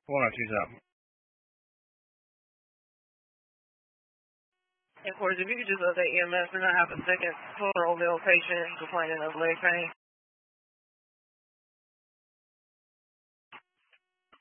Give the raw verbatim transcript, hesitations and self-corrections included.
one oh two South. Of course, if you could just update E M S, and I have a second floor Oldville patient complaining of leg pain.